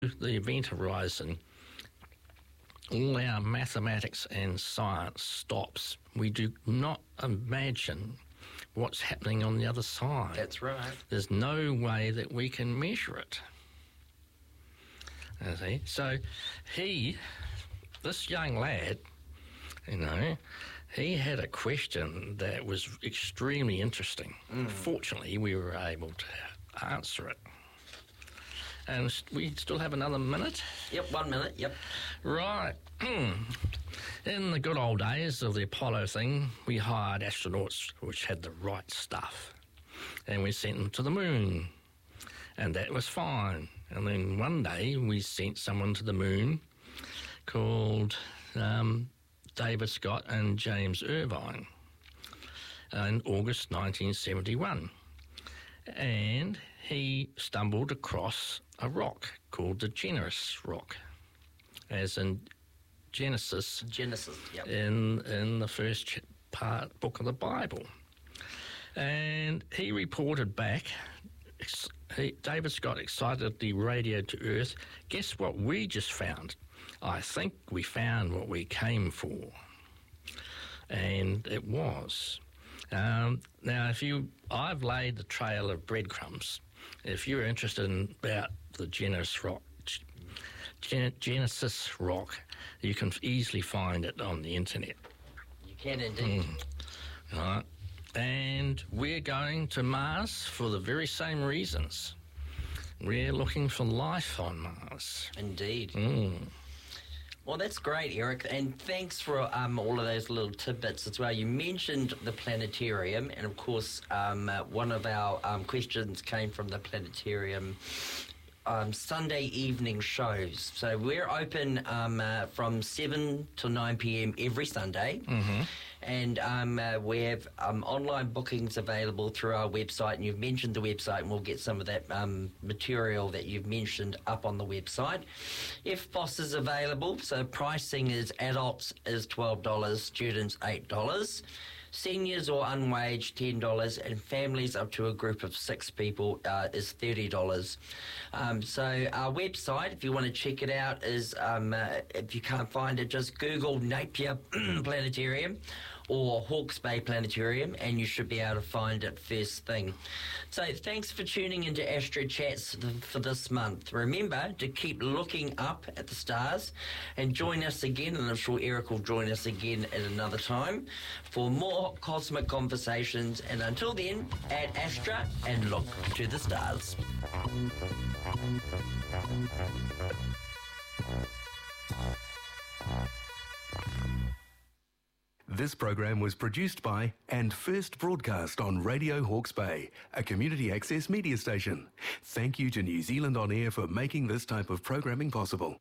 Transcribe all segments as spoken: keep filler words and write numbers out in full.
the event horizon, all our mathematics and science stops. We do not imagine what's happening on the other side. That's right. There's no way that we can measure it. You see? So he, this young lad, you know, he had a question that was extremely interesting. Mm. Fortunately, we were able to answer it. And we still have another minute? Yep, one minute, yep. Right. In the good old days of the Apollo thing, we hired astronauts which had the right stuff. And we sent them to the moon. And that was fine. And then one day we sent someone to the moon called um, David Scott and James Irvine in August nineteen seventy-one. And he stumbled across a rock called the Genesis Rock, as in Genesis. Genesis, yep. In in the first part book of the Bible, and he reported back. He, David Scott excitedly radioed to Earth. Guess what we just found? I think we found what we came for, and it was. Um, now, if you, I've laid the trail of breadcrumbs. If you're interested in about the Genesis Rock, Gen- Genesis Rock, you can easily find it on the internet. You can indeed. Mm. Right. And we're going to Mars for the very same reasons. We're looking for life on Mars. Indeed. Mm. Well, that's great, Eric, and thanks for um, all of those little tidbits as well. You mentioned the planetarium, and of course, um, uh, one of our um, questions came from the planetarium um, Sunday evening shows. So we're open um, uh, from seven to nine p.m. every Sunday, mm-hmm. and um, uh, we have um, online bookings available through our website, and you've mentioned the website, and we'll get some of that um, material that you've mentioned up on the website. F P O S is available, so pricing is adults is twelve dollars, students eight dollars. Seniors or unwaged, ten dollars, and families up to a group of six people uh, is thirty dollars. Um, so our website, if you want to check it out, is, um, uh, if you can't find it, just Google Napier Planetarium or Hawke's Bay Planetarium, and you should be able to find it first thing. So thanks for tuning into Astro Chats for this month. Remember to keep looking up at the stars and join us again, and I'm sure Eric will join us again at another time for more cosmic conversations. And until then, add Astra and look to the stars. This program was produced by and first broadcast on Radio Hawke's Bay, a community access media station. Thank you to New Zealand On Air for making this type of programming possible.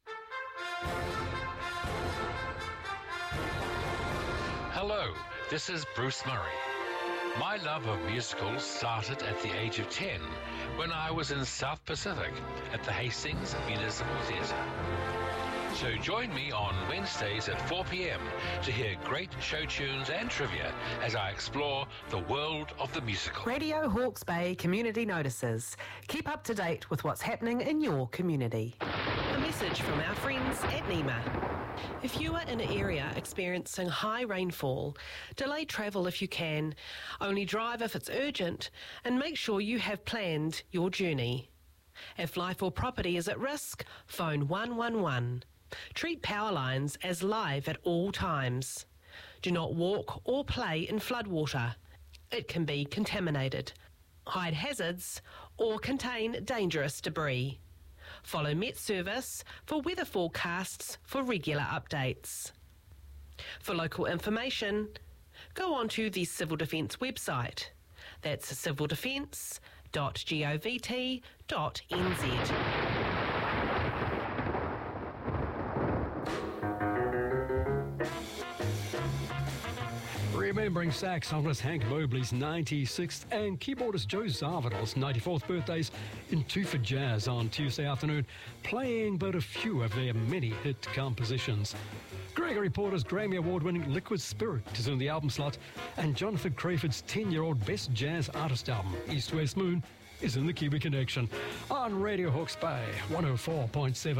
Hello, this is Bruce Murray. My love of musicals started at the age of ten when I was in South Pacific at the Hastings Municipal Theatre. So join me on Wednesdays at four p.m. to hear great show tunes and trivia as I explore the world of the musical. Radio Hawke's Bay Community Notices. Keep up to date with what's happening in your community. A message from our friends at NEMA. If you are in an area experiencing high rainfall, delay travel if you can, only drive if it's urgent, and make sure you have planned your journey. If life or property is at risk, phone one one one. Treat power lines as live at all times. Do not walk or play in floodwater. It can be contaminated. Hide hazards or contain dangerous debris. Follow Met Service for weather forecasts for regular updates. For local information, go on to the Civil Defence website. That's civil defence dot govt dot n z. Remembering saxophonist Hank Mobley's ninety-sixth and keyboardist Joe Zawinul's ninety-fourth birthdays in Two for Jazz on Tuesday afternoon, playing but a few of their many hit compositions. Gregory Porter's Grammy Award-winning Liquid Spirit is in the album slot, and Jonathan Crayford's ten-year-old Best Jazz Artist album, East West Moon, is in the Kiwi Connection on Radio Hawke's Bay, one oh four point seven.